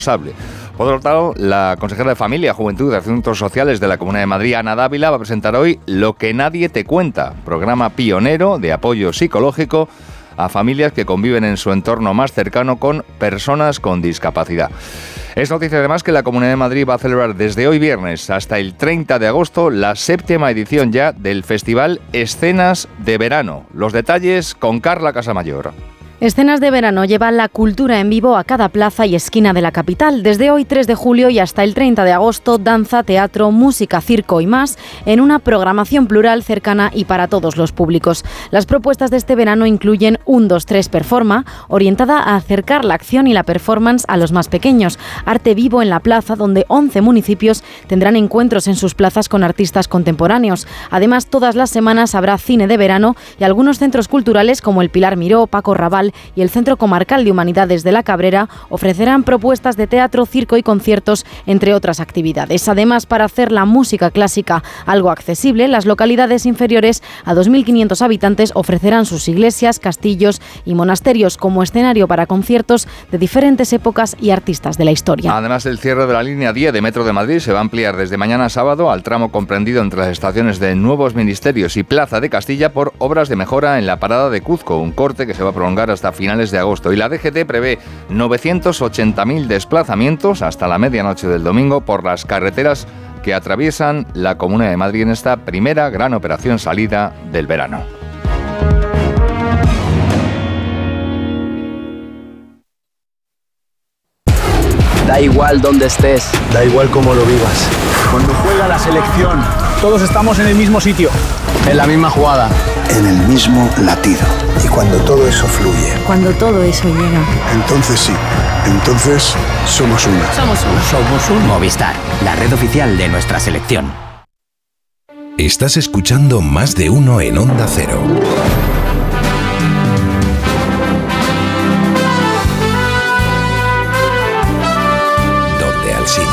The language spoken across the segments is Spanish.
Por otro lado, la consejera de Familia, Juventud y Asuntos Sociales de la Comunidad de Madrid, Ana Dávila, va a presentar hoy Lo que nadie te cuenta, programa pionero de apoyo psicológico a familias que conviven en su entorno más cercano con personas con discapacidad. Es noticia además que la Comunidad de Madrid va a celebrar desde hoy viernes hasta el 30 de agosto la 7ª edición ya del Festival Escenas de Verano. Los detalles con Carla Casamayor. Escenas de Verano lleva la cultura en vivo a cada plaza y esquina de la capital. Desde hoy 3 de julio y hasta el 30 de agosto, danza, teatro, música, circo y más, en una programación plural, cercana y para todos los públicos. Las propuestas de este verano incluyen 1, 2, 3 Performa, orientada a acercar la acción y la performance a los más pequeños. Arte vivo en la plaza, donde 11 municipios tendrán encuentros en sus plazas con artistas contemporáneos. Además, todas las semanas habrá cine de verano y algunos centros culturales como el Pilar Miró, Paco Raval y el Centro Comarcal de Humanidades de la Cabrera ofrecerán propuestas de teatro, circo y conciertos, entre otras actividades. Además, para hacer la música clásica algo accesible, las localidades inferiores a 2.500 habitantes ofrecerán sus iglesias, castillos y monasterios como escenario para conciertos de diferentes épocas y artistas de la historia. Además, el cierre de la línea 10 de Metro de Madrid se va a ampliar desde mañana sábado al tramo comprendido entre las estaciones de Nuevos Ministerios y Plaza de Castilla por obras de mejora en la parada de Cuzco, un corte que se va a prolongar hasta finales de agosto. Y la DGT prevé 980.000 desplazamientos hasta la medianoche del domingo por las carreteras que atraviesan la Comunidad de Madrid en esta primera gran operación salida del verano. Da igual dónde estés, da igual cómo lo vivas. Cuando juega la selección, todos estamos en el mismo sitio, en la misma jugada, en el mismo latido. Y cuando todo eso fluye, cuando todo eso llega, entonces sí, entonces somos una. Somos un Movistar, la red oficial de nuestra selección. Estás escuchando Más de Uno en Onda Cero. Donde Alsina.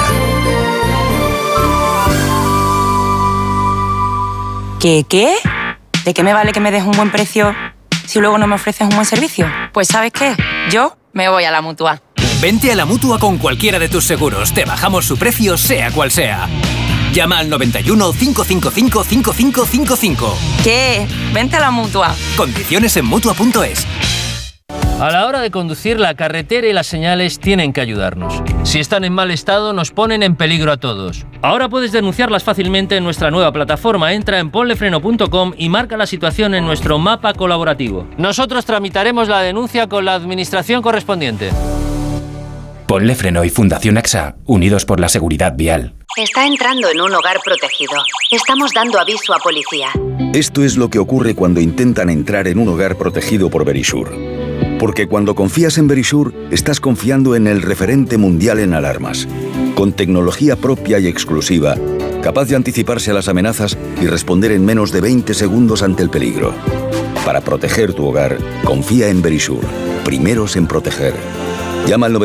¿Qué? ¿De qué me vale que me des un buen precio si luego no me ofreces un buen servicio? Pues ¿sabes qué? Yo me voy a la Mutua. Vente a la Mutua con cualquiera de tus seguros. Te bajamos su precio, sea cual sea. Llama al 91 555 5555. ¿Qué? Vente a la Mutua. Condiciones en Mutua.es. A la hora de conducir, la carretera y las señales tienen que ayudarnos. Si están en mal estado, nos ponen en peligro a todos. Ahora puedes denunciarlas fácilmente en nuestra nueva plataforma. Entra en ponlefreno.com y marca la situación en nuestro mapa colaborativo. Nosotros tramitaremos la denuncia con la administración correspondiente. Ponle Freno y Fundación AXA, unidos por la seguridad vial. Está entrando en un hogar protegido. Estamos dando aviso a policía. Esto es lo que ocurre cuando intentan entrar en un hogar protegido por Verisure. Porque cuando confías en Verisure, estás confiando en el referente mundial en alarmas. Con tecnología propia y exclusiva, capaz de anticiparse a las amenazas y responder en menos de 20 segundos ante el peligro. Para proteger tu hogar, confía en Verisure. Primeros en proteger. Llama al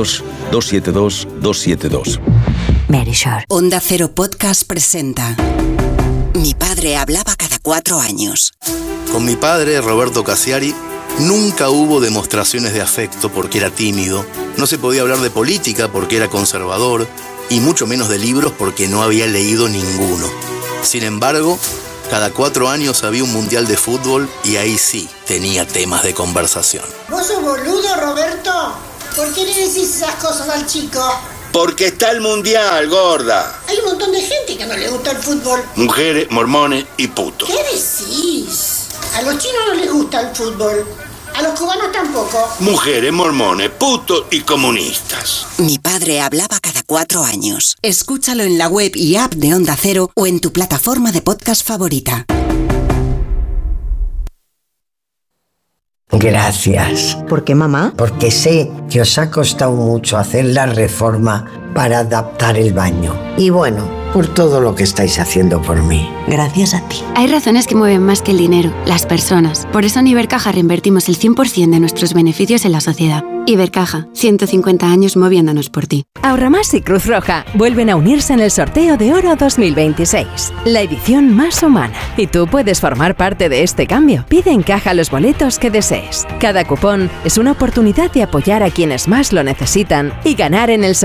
900-272-272. Verisure. Onda Cero Podcast presenta Mi padre hablaba cada 4 años. Con mi padre, Roberto Cassiari, nunca hubo demostraciones de afecto porque era tímido, no se podía hablar de política porque era conservador, y mucho menos de libros porque no había leído ninguno. Sin embargo, cada 4 años había un mundial de fútbol y ahí sí tenía temas de conversación. ¿Vos sos boludo, Roberto? ¿Por qué le decís esas cosas al chico? Porque está el mundial, gorda. Hay un montón de gente que no le gusta el fútbol. Mujeres, mormones y putos. ¿Qué decís? A los chinos no les gusta el fútbol. A los cubanos tampoco. Mujeres, mormones, putos y comunistas. Mi padre hablaba cada 4 años. Escúchalo en la web y app de Onda Cero o en tu plataforma de podcast favorita. Gracias. ¿Por qué, mamá? Porque sé que os ha costado mucho hacer la reforma para adaptar el baño. Y bueno, por todo lo que estáis haciendo por mí. Gracias a ti. Hay razones que mueven más que el dinero, las personas. Por eso en Ibercaja reinvertimos el 100% de nuestros beneficios en la sociedad. Ibercaja, 150 años moviéndonos por ti. Ahorramás y Cruz Roja vuelven a unirse en el Sorteo de Oro 2026, la edición más humana. Y tú puedes formar parte de este cambio. Pide en caja los boletos que desees. Cada cupón es una oportunidad de apoyar a quienes más lo necesitan y ganar en el